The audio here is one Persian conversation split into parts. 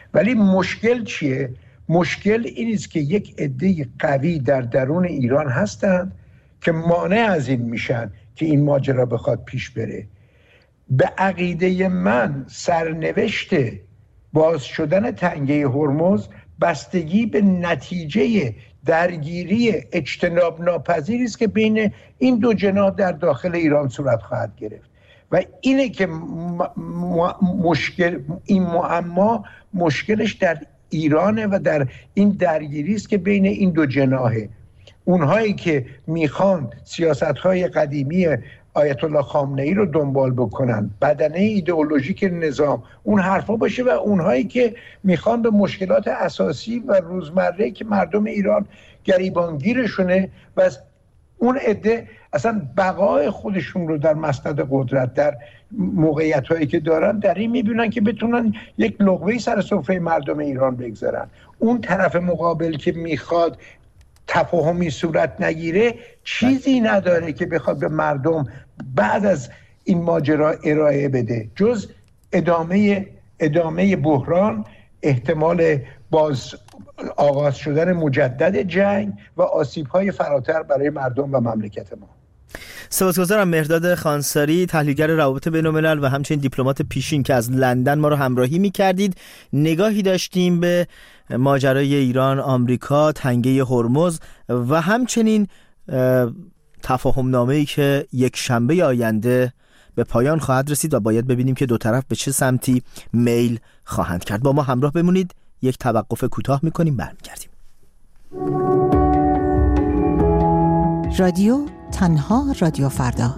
ولی مشکل چیه؟ مشکل این است که یک عده قوی در درون ایران هستند که مانع از این میشن که این ماجرا بخواد پیش بره. به عقیده من سرنوشت باز شدن تنگه هرمز بستگی به نتیجه درگیری اجتناب ناپذیری است که بین این دو جناح در داخل ایران صورت خواهد گرفت و اینه که این معما مشکلش در ایرانه و در این درگیری است که بین این دو جناحه. اونهایی که میخوان سیاست‌های قدیمی آیت الله خامنه‌ای رو دنبال بکنن، بدنه ایدئولوژیک نظام اون حرفا باشه، و اونهایی که میخوان به مشکلات اساسی و روزمره که مردم ایران گریبانگیرشونه و اون عده اصلا بقای خودشون رو در مسند قدرت در موقعیت‌هایی که دارن در این میبینن که بتونن یک لقمه‌ای سر سفره مردم ایران بگذارن. اون طرف مقابل که میخواد تفاهمی صورت نگیره چیزی نداره که بخواد به مردم بعد از این ماجرا ارائه بده جز ادامه بحران، احتمال باز آغاز شدن مجدد جنگ و آسیب‌های فراتر برای مردم و مملکت ما. سپاسگزارم. مهرداد خانساری، تحلیلگر روابط بین‌الملل و همچنین دیپلمات پیشین که از لندن ما رو همراهی می‌کردید. نگاهی داشتیم به ماجرای ایران، آمریکا، تنگه هرمز و همچنین تفاهم نامه‌ای که یک شنبه آینده به پایان خواهد رسید و باید ببینیم که دو طرف به چه سمتی میل خواهند کرد. با ما همراه بمونید. یک توقف کوتاه می‌کنیم، برمیگردیم. رادیو تنها رادیو فردا.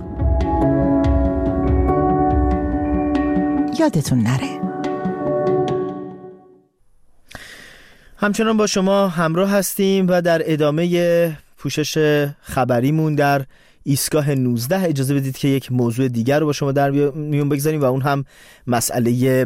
یادتون نره. همچنان با شما همراه هستیم و در ادامه پوشش خبریمون در ایستگاه 19 اجازه بدید که یک موضوع دیگر رو با شما در میون بگذاریم و اون هم مسئله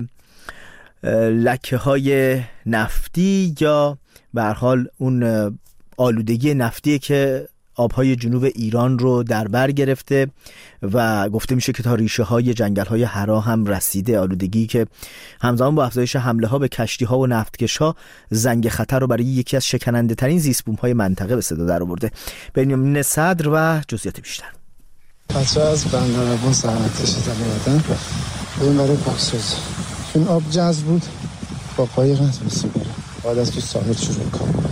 لکه‌های نفتی یا به هر حال اون آلودگی نفتی که آبهای جنوب ایران رو در بر گرفته و گفته میشه که تا ریشه های جنگل های حرا هم رسیده. آلودگی که همزمان با افزایش حمله ها به کشتی ها و نفتکش ها زنگ خطر رو برای یکی از شکننده ترین زیست بوم های منطقه به صدا در آورده. بنیامین صدر و جزئیات بیشتر. بچه‌ها از بندرابون زحمت کشیدن اومدن بریم برای پاکسازی. چون آب جذب بود با قایق نتونستیم بریم، بعد از تو ساحل شروع کنیم.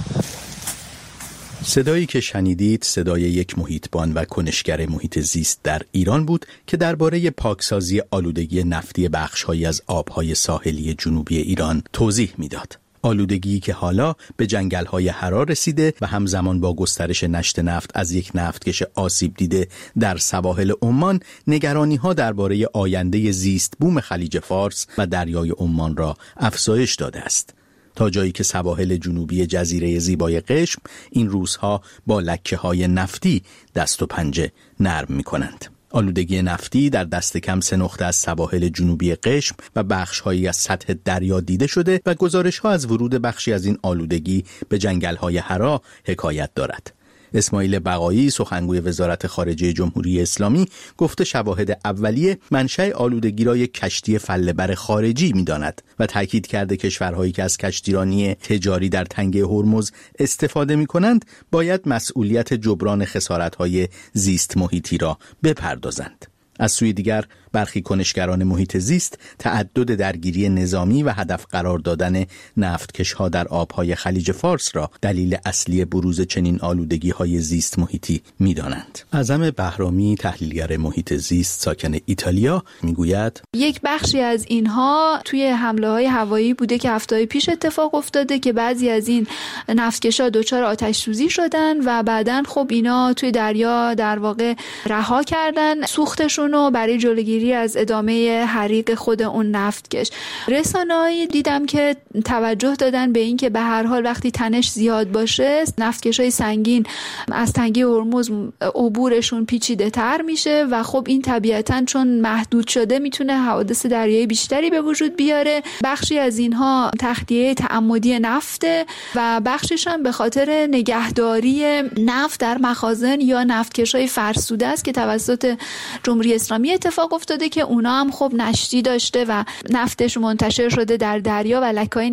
صدایی که شنیدید صدای یک محیطبان و کنشگر محیط زیست در ایران بود که درباره پاکسازی آلودگی نفتی بخش‌هایی از آب‌های ساحلی جنوبی ایران توضیح می‌داد. آلودگی که حالا به جنگل‌های حرا رسیده و همزمان با گسترش نشت نفت از یک نفتکش آسیب دیده در سواحل عمان، نگرانی‌ها درباره آینده زیست بوم خلیج فارس و دریای عمان را افزایش داده است. تا جایی که سواحل جنوبی جزیره زیبای قشم این روزها با لکه‌های نفتی دست و پنجه نرم می‌کنند. آلودگی نفتی در دست کم 3 نقطه از سواحل جنوبی قشم و بخش‌هایی از سطح دریا دیده شده و گزارش‌ها از ورود بخشی از این آلودگی به جنگل‌های حرا حکایت دارد. اسماعیل بقایی، سخنگوی وزارت خارجه جمهوری اسلامی، گفته شواهد اولیه منشأ آلودگی را یک کشتی فله‌بر خارجی می‌داند و تاکید کرده کشورهایی که از کشتیرانی تجاری در تنگه هرمز استفاده می‌کنند باید مسئولیت جبران خسارت‌های زیست محیطی را بپردازند. از سوی دیگر برخی کنشگران محیط زیست تعدد درگیری نظامی و هدف قرار دادن نفتکش‌ها در آبهای خلیج فارس را دلیل اصلی بروز چنین آلودگی‌های زیست محیطی می‌دانند. اعظم بهرامی، تحلیلگر محیط زیست ساکن ایتالیا، میگوید یک بخشی از اینها توی حمله‌های هوایی بوده که هفته‌های پیش اتفاق افتاده که بعضی از این نفتکش‌ها دچار آتش سوزی شدن و بعداً خب اینا توی دریا در واقع رها کردن سوختشون رو برای جلوگیری از ادامه حریق خود اون نفتکش. رسانه‌ای دیدم که توجه دادن به این که به هر حال وقتی تنش زیاد باشه نفتکش‌های سنگین از تنگه هرمز عبورشون پیچیده‌تر میشه و خب این طبیعتاً چون محدود شده میتونه حوادث دریایی بیشتری به وجود بیاره. بخشی از اینها تخلیه تعمدی نفته و بخشش هم به خاطر نگهداری نفت در مخازن یا نفتکش‌های فرسوده است که توسط جمهوری اسلامی اتفاق افتاده که اونا هم خب نشتی داشته و نفتش منتشر شده در دریا و لکه‌های